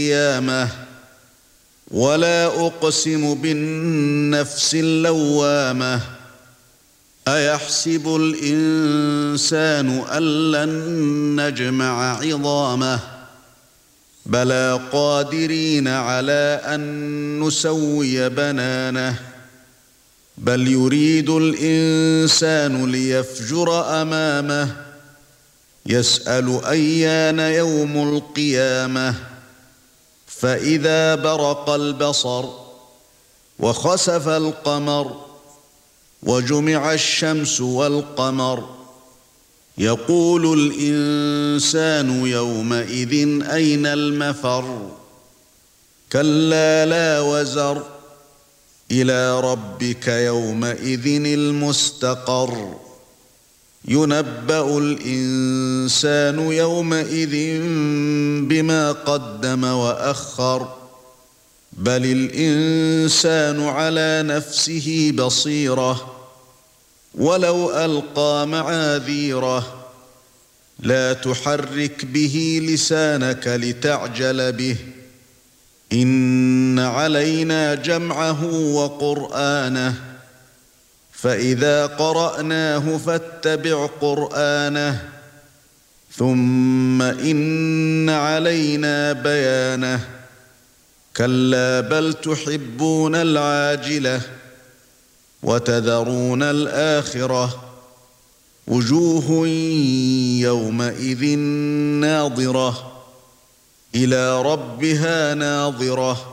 القيامة ولا أقسم بالنفس اللوامة أيحسب الإنسان أن لن نجمع عظامه بلى قادرين على أن نسوي بنانه بل يريد الإنسان ليفجر أمامه يسأل أيان يوم القيامة فإذا برق البصر وخسف القمر وجمع الشمس والقمر يقول الإنسان يومئذ أين المفر كلا لا وزر إلى ربك يومئذ المستقر ينبأ الإنسان يومئذ بما قدم وأخر بل الإنسان على نفسه بصيرة ولو ألقى معاذيره لا تحرك به لسانك لتعجل به إن علينا جمعه وقرآنه فإذا قرأناه فاتبع قرآنه ثم إن علينا بيانه كلا بل تحبون العاجلة وتذرون الآخرة وجوه يومئذ ناظرة إلى ربها ناظرة